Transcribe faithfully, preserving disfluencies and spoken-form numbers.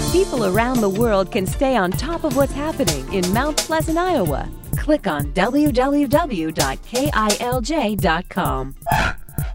People around the world can stay on top of what's happening in Mount Pleasant, Iowa. Click on w w w dot k i l j dot com.